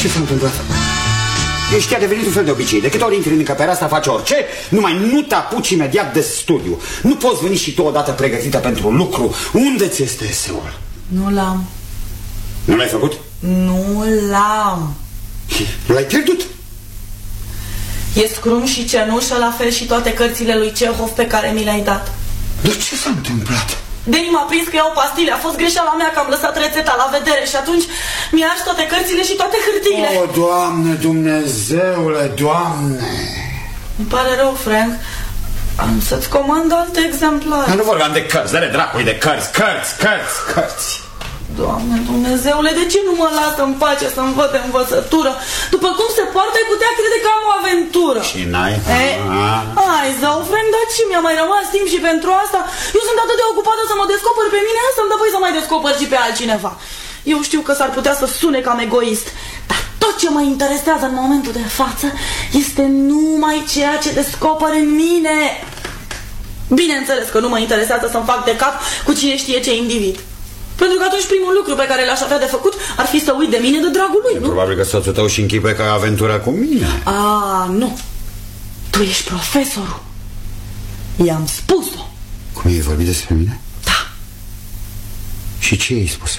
Ce s-a întâmplat? Ești a devenit un fel de obicei. De câte ori intri în încăperea asta, faci orice, numai nu te apuci imediat de studiu. Nu poți veni și tu odată pregătită pentru lucru. Unde ți este eseul? Nu l-am. Nu l-ai făcut? Nu l-am. L-ai pierdut? E scrum și cenușă, la fel și toate cărțile lui Cehov pe care mi le-ai dat. Dar ce s-a întâmplat? Deni m-a prins că iau pastile. A fost greșeala mea că am lăsat rețeta la vedere și atunci mi-a ars toate cărțile și toate hârtiile. O, Doamne, Dumnezeule, Doamne! Îmi pare rău, Frank. Am să-ți comand alte exemplare. Dar nu vorbeam de cărți, dă-le dracului de cărți. Doamne Dumnezeule, de ce nu mă lasă în pace să-mi văd de învățătură? După cum se poartă, ai putea crede că am o aventură. Și n-ai? Hai, zău, Frank, dar ce mi-a mai rămas timp și pentru asta? Eu sunt atât de ocupată să mă descoper pe mine, să-mi dă voi să mai descoper și pe altcineva. Eu știu că s-ar putea să sune cam egoist, dar tot ce mă interesează în momentul de față este numai ceea ce descoper în mine. Bineînțeles că nu mă interesează să-mi fac de cap cu cine știe ce individ. Pentru că atunci primul lucru pe care l-aș avea de făcut ar fi să uit de mine de dragul lui, nu? Probabil că soțul tău și închipe că ai aventură cu mine. Nu. Tu ești profesorul. I-am spus-o. Cum ai vorbit despre mine? Da. Și ce i-ai spus?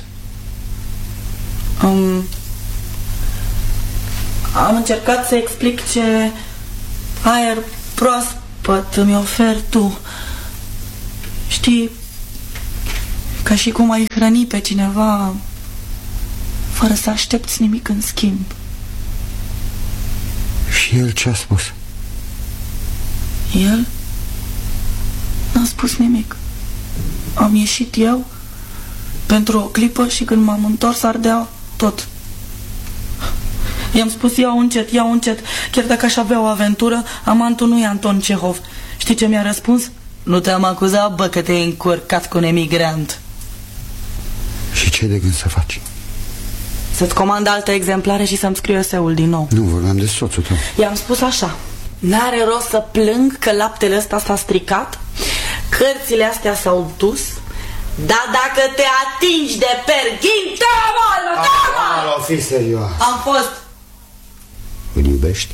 Am încercat să explic ce aer proaspăt îmi oferi tu. Știi, ca și cum ai hrăni pe cineva fără să aștepți nimic în schimb. Și el ce a spus? El n-a spus nimic. Am ieșit eu pentru o clipă și când m-am întors ardea tot. I-am spus iau încet, chiar dacă aș avea o aventură, amantul nu e Anton Cehov. Știi ce mi-a răspuns? Nu te-am acuzat, bă, că te-ai încurcat cu un emigrant. Și ce de gând să faci? Să-ți comand alte exemplare și să-mi scriu eseul din nou. Nu, vorbeam de soțul tău. I-am spus așa: n-are rost să plâng că laptele ăsta s-a stricat, cărțile astea s-au dus, dar dacă te atingi de perghin, Alo, fii serios. Am fost. Îl iubești?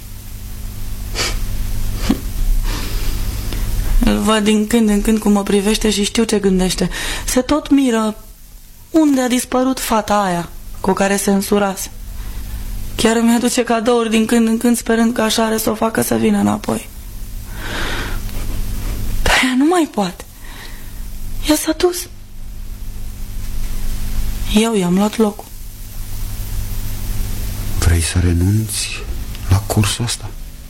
Îl văd din când în când cum mă privește și știu ce gândește. Se tot miră unde a dispărut fata aia cu care se însurase. Chiar îmi aduce cadouri din când în când, sperând că așa are să o facă să vină înapoi. Dar ea nu mai poate. Ea s-a dus. Eu i-am luat locul. Vrei să renunți la cursul ăsta?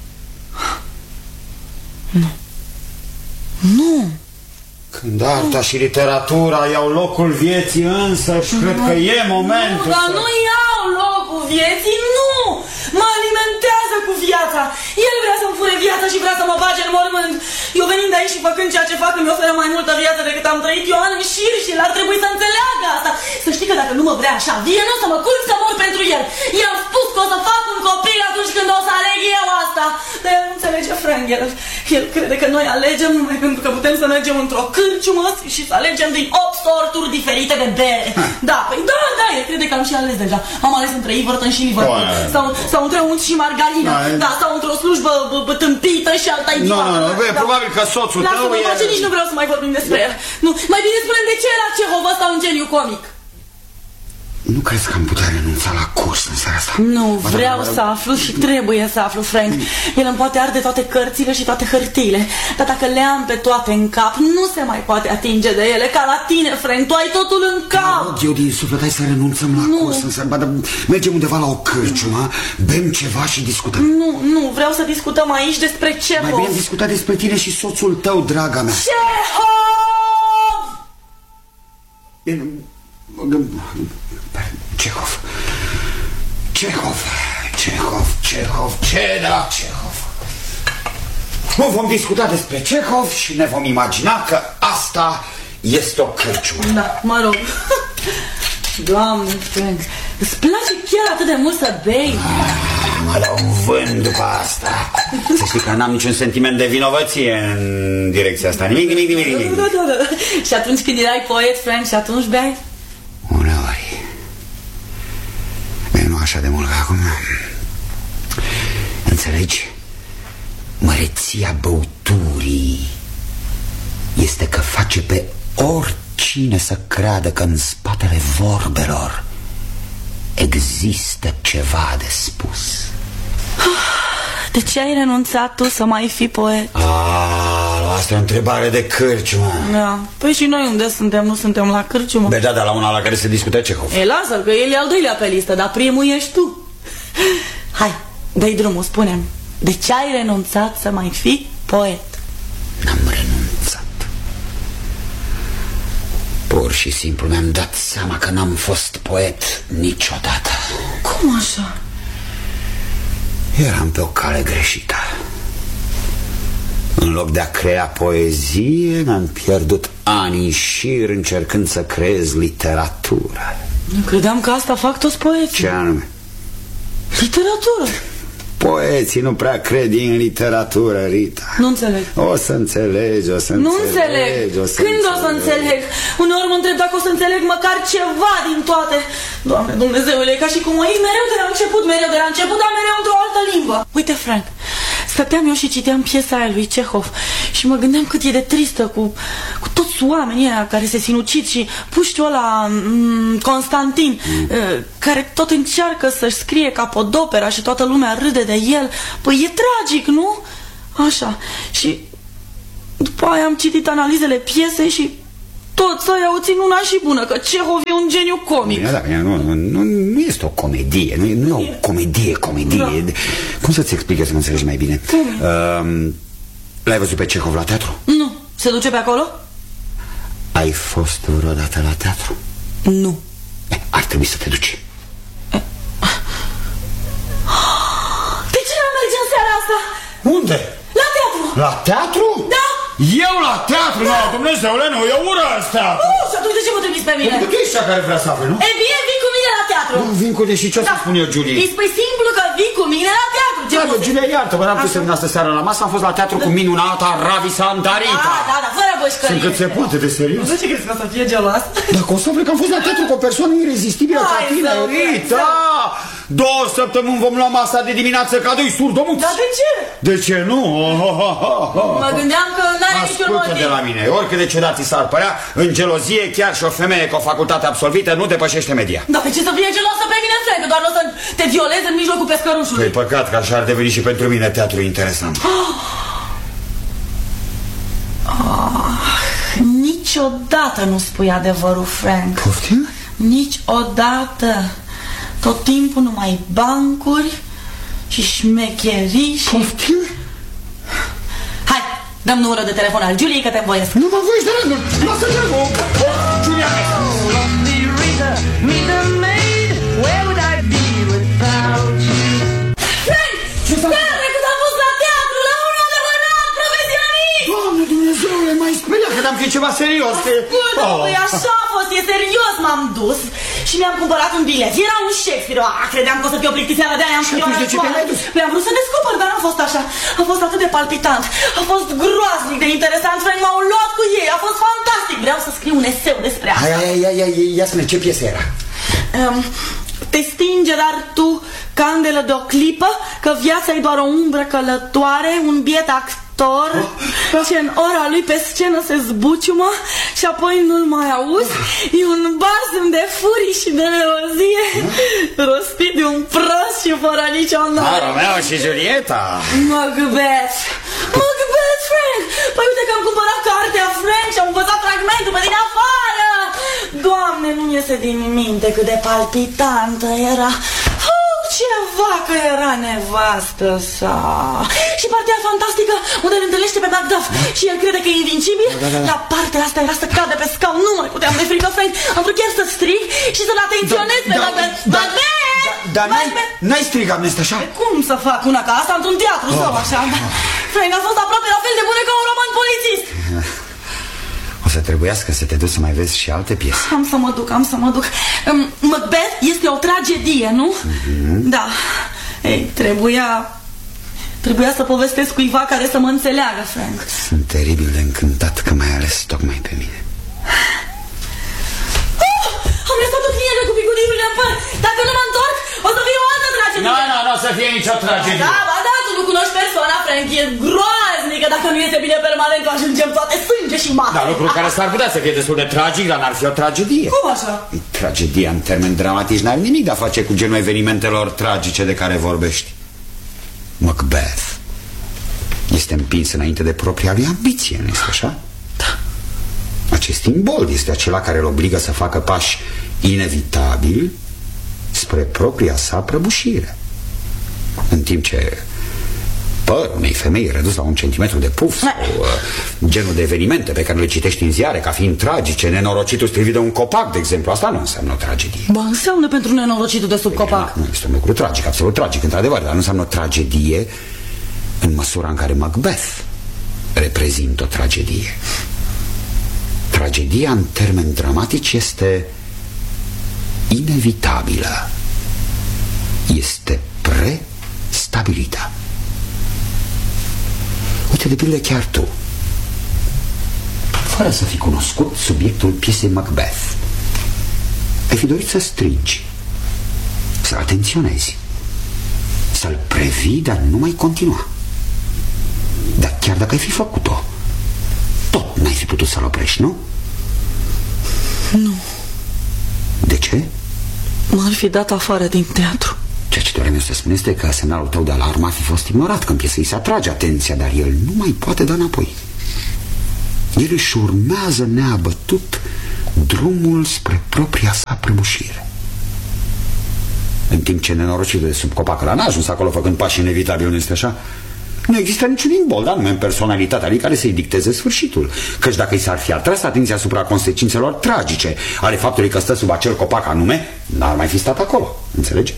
Nu. Nu. Când arta și literatura iau locul vieții însăși, cred că e momentul. Dar nu iau locul vieții, nu! Mă alimentează cu viața. El vrea să-mi fure viața și vrea să mă bage în mormânt. Eu venind aici și făcând ceea ce fac îmi oferă mai multă viață decât am trăit eu ani în șir și el ar trebui să înțeleagă asta. Să știi că dacă nu mă vrea așa, vie nu o să mă culc să mor pentru el. I-am spus că o să fac un copil atunci când o să aleg eu asta. Dar el nu înțelege, Frank. El crede că noi alegem numai pentru că putem să mergem într-o cârciumă și să alegem din 8 sorturi diferite de bere. Da, păi da, el crede că am și ales deja. Am ales între Everton și Liverpool. Sau între unt și margarină. Da, sau într-o slujbă tâmpită și alta idiotă. Nu, probabil că soțul tău e... Lasă-mă, nici nu vreau să mai vorbim despre el. Nu, mai bine spune de ce era Cehov ăsta un geniu comic. Nu crezi că am putea renunța la curs în seara asta? Nu, vreau să aflu și trebuie să aflu, Frank. El îmi poate arde toate cărțile și toate hârtiile, dar dacă le am pe toate în cap, nu se mai poate atinge de ele, ca la tine, Frank. Tu ai totul în cap. Eu din suflet, hai să renunțăm la curs în seara. Mergem undeva la o cârciumă, bem ceva și discutăm. Nu, vreau să discutăm aici despre Cehov. Mai bine discuta despre tine și soțul tău, draga mea. Cehov, Cehov. Nu vom discuta despre Cehov și ne vom imagina că asta este o cârciumă. Da, mă rog. Doamne, Frank, îți place chiar atât de mult să bei? Mă dau un vânt după asta. Să știi că n-am niciun sentiment de vinovăție în direcția asta. Nimic. Da. Și atunci când erai poet, Frank, și atunci beai? Uneori. Nu așa de mult ca acum. Înțelegi? Măreția băuturii este că face pe oricine să creadă că în spatele vorbelor există ceva de spus. De ce ai renunțat tu să mai fii poet? Asta e o întrebare de cârciumă. Da. Păi și noi unde suntem? Nu suntem la cârciumă? Bă, da, la una la care se discută Cehov. E, lasă-l, că el e al doilea pe listă, dar primul ești tu. Hai, dă-i drumul, spune-mi. De ce ai renunțat să mai fii poet? N-am renunțat. Pur și simplu mi-am dat seama că n-am fost poet niciodată. Cum așa? Eram pe o cale greșită. În loc de a crea poezie, mi-am pierdut ani în șir încercând să creez literatură. Eu credeam că asta fac toți poeții. Ce anume? Literatură. Poeții nu prea cred în literatură, Rita. Nu înțeleg. O să înțelegi, o să nu înțelegi. Când o să înțeleg? Uneori mă întreb dacă o să înțeleg măcar ceva din toate. Doamne Dumnezeule, e ca și cum o iei mereu de la început, dar mereu într-o altă limbă. Uite, Frank, stăteam eu și citeam piesa aia lui Cehov și mă gândeam cât e de tristă cu toți oamenii aia care se sinucid și puștiul ăla Constantin, care tot încearcă să-și scrie capodopera și toată lumea râde de el. Păi e tragic, nu? Așa. Și după aia am citit analizele piesei și toți ăia au ținut una și bună, că Cehov e un geniu comic. Nu este o comedie, nu e o comedie. Da. Cum să-ți explic să mă înțelegi mai bine? L-ai văzut pe Cehov la teatru? Nu. Se duce pe acolo? Ai fost vreodată la teatru? Nu. Ar trebui să te duci. De ce n-am merge în seara asta? Unde? La teatru. La teatru? Da. Eu la teatru? Nu, Dumnezeule, nu, eu urăsc teatru. Și atunci de ce mă trimiți pe mine? Pentru că tu ești cea care vrea să afle, nu? E bine, vii cu mine la teatru. Nu vin cu și ce o să spun eu, Julie? Îi spui simplu că vii cu mine la teatru. Julie, iartă-mă, n-am pus în astă seara la masă, am fost la teatru cu minunata Ravi Santarita. Da, fără bășcărie. Sunt cât se poate de serios. Nu știu ce crezi că o să fie gelos? Dacă o să afle că am fost la teatru cu o persoană irezistibilă ca tine, Rita! 2 săptămâni vom lua masa de dimineață ca 2 surdomuți. Dar de ce? De ce nu? Mă gândeam că n-are niciun motiv. Ascultă de la mine, oricât de ciudat ți s-ar părea, în gelozie chiar și o femeie cu o facultate absolvită nu depășește media. Dar pe ce să fie gelosă pe mine, Frank? Că doar o să te violez în mijlocul pescărușului. E păcat că așa ar deveni și pentru mine teatru interesant. Niciodată nu spui adevărul, Frank. Poftim? Niciodată. Tot timpul numai bancuri și șmecherii și... Poftim? Hai, dăm numărul de telefon al Juliei că te învoiesc. Nu mă voiești de rândul! Lasă geamul! Julia! Doamne Dumnezeule, m-ai speriat că am fi ceva serios. Păi așa a fost, e serios, m-am dus și mi-am cumpărat un bilet. Era un Shakespeare, credeam că o să fie o plictiseală, de-aia am scris la școală. Păi am vrut să descoper, dar n-a fost așa. A fost atât de palpitant, a fost groaznic de interesant, Frank, m-au luat cu ei, a fost fantastic. Vreau să scriu un eseu despre asta. Ia spune, ce piesă era? Te stinge, dar tu, candelă de o clipă, că viața e doar o umbră călătoare, un biet actor, ce în ora lui pe scenă se zbuciumă și apoi nu-l mai auzi. E un bazm de furii și de nervozie, rostit de un prost și fără nicio notă. Romeo și Julieta. Macbeth, Frank! Păi uite că am cumpărat cartea, Frank, și am învățat fragmentul pe din afară. Doamne, nu iese din minte cât de palpitantă era. Ceva că era nevastă sa. Și partea fantastică unde îl întâlnește pe Macduff și el crede că e invincibil. La partea asta era să cadă pe scaun. Nu mai puteam de frică, Frank. Am vrut chiar să strig și să-l atenționez pe Macbeth. Dar n-ai strigat, nu-este așa? Cum să fac una ca asta într-un teatru sau așa? Frank a fost aproape la fel de bună ca un roman polițist. O să trebuiască să te duci să mai vezi și alte piese. Am să mă duc. Macbeth este o tragedie, nu? Da. Ei, trebuia să povestesc cuiva care să mă înțeleagă, Frank. Sunt teribil de încântat că m-ai ales tocmai pe mine. Am lăsat o clientă cu picuriurile în păr. Dacă nu mă întorc, o să fiu să fie nicio tragedie. Da, ba da, tu nu cunoști persoana, Frank, e groaznică. Dacă nu este bine permanent, ajungem toate sânge și masă. Da, lucru care s-ar putea să fie destul de tragic, dar n-ar fi o tragedie. Cum așa? Tragedia în termeni dramatici n-are nimic de a face cu genul evenimentelor tragice de care vorbești. Macbeth este împins înainte de propria lui ambiție, nu-i așa? Da. Acest imbold este acela care îl obligă să facă pași inevitabili spre propria sa prăbușire. În timp ce părul unei femei redus la 1 centimetru de puf sau genul de evenimente pe care le citești în ziare ca fiind tragice, nenorocitul strivit de un copac, de exemplu, asta nu înseamnă o tragedie. Ba, înseamnă pentru nenorocitul de sub copac. Nu, este un lucru tragic, absolut tragic, într-adevăr, dar nu înseamnă o tragedie în măsura în care Macbeth reprezintă o tragedie. Tragedia în termeni dramatici este inevitabilă, este prestabilită. Uite, de pildă, chiar tu, fără să fi cunoscut subiectul piesei Macbeth, ai fi dorit să strigi, să atenționezi, să-l previi, dar nu mai continua. Dar chiar dacă ai fi făcut-o, tot n-ai fi putut să-l oprești, nu? Nu. De ce? M-ar fi dat afară din teatru. Ceea ce doream eu să spun este că semnalul tău de alarmă a fi fost ignorat, că în piesă îi se atrage atenția, dar el nu mai poate da înapoi. El își urmează neabătut drumul spre propria sa prăbușire. În timp ce nenorocitul de sub copac ăla n-a ajuns acolo făcând pași inevitabili, nu este așa? Nu există niciun imbold anume în personalitatea lui care să-i dicteze sfârșitul. Căci dacă i s-ar fi atras atenția asupra consecințelor tragice ale faptului că stă sub acel copac anume, n-ar mai fi stat acolo. Înțelegi?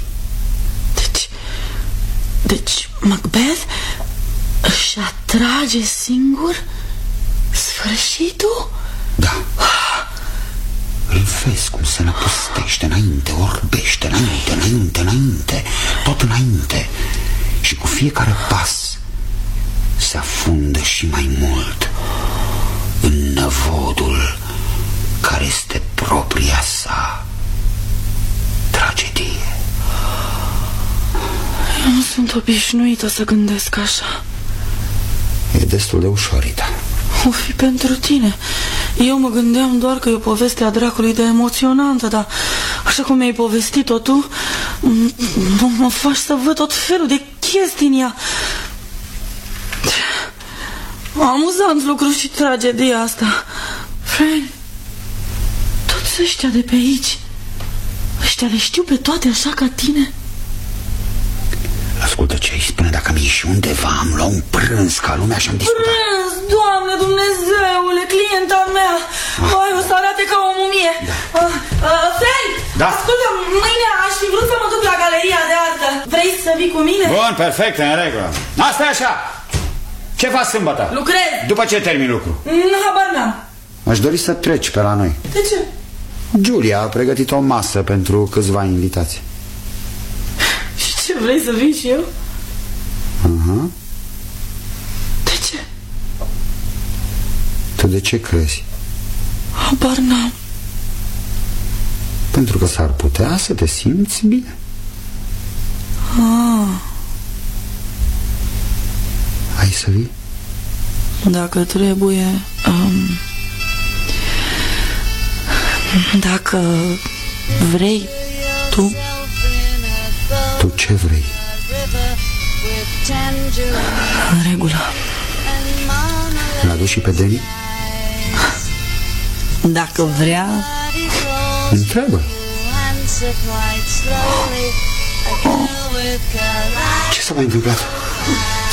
Deci Macbeth își atrage singur sfârșitul? Da. Îl vezi cum se năpustește înainte, orbește înainte, tot înainte. Și cu fiecare pas se afundă și mai mult în năvodul care este propria sa tragedie. Eu nu sunt obișnuită să gândesc așa. E destul de ușor, Rita. O fi pentru tine. Eu mă gândeam doar că e o poveste a dracului de emoționantă, dar așa cum mi-ai povestit-o tu, mă faci să văd tot felul de chestii în ea. Amuzant lucru și tragedia asta. Frank, toți ăștia de pe aici, ăștia le știu pe toate așa ca tine? Ascultă ce îi spune, dacă mi-i și undeva am luat un prânz ca lumea și am discutat. Prânz, Doamne Dumnezeule, clienta mea. Vai, o să arate ca o mumie. Frank, da? Ascultă, mâine aș fi vrut să mă duc la galeria de artă. Vrei să vii cu mine? Bun, perfect, în regulă. Asta e așa. Ce faci sâmbătă? Lucrez. După ce termin lucru? Habar n-am. Aș dori să treci pe la noi. De ce? Giulia a pregătit o masă pentru câțiva invitați. Ce, vrei să vin și eu? De ce? Tu de ce crezi? Habar n-am. Pentru că s-ar putea să te simți bine. Hai să vii? Dacă trebuie, dacă vrei tu. Tu ce vrei? În regulă. L-aduci și pe Deni? Dacă vrea. Întreabă. Ce s-a mai întâmplat?